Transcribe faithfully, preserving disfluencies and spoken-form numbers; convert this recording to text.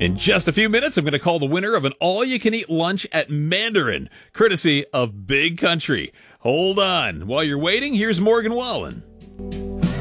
In just a few minutes, I'm going to call the winner of an all-you-can-eat lunch at Mandarin, courtesy of Big Country. Hold on. While you're waiting, here's Morgan Wallen.